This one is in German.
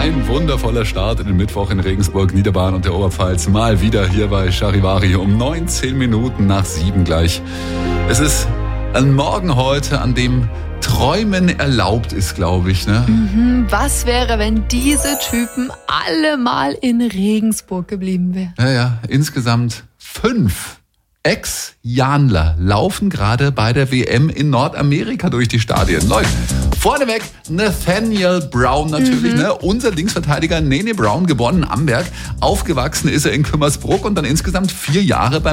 Ein wundervoller Start in den Mittwoch in Regensburg, Niederbayern und der Oberpfalz. Mal wieder hier bei Charivari um 19 Minuten nach 7 gleich. Es ist ein Morgen heute, an dem Träumen erlaubt ist, glaube ich. Ne? Was wäre, wenn diese Typen alle mal in Regensburg geblieben wären? Ja, insgesamt 5 Ex-Janler laufen gerade bei der WM in Nordamerika durch die Stadien. Leute, vorneweg Nathaniel Brown natürlich, ne? Unser Linksverteidiger Nene Brown, geboren in Amberg. Aufgewachsen ist er in Kümmersbruck und dann insgesamt 4 Jahre beim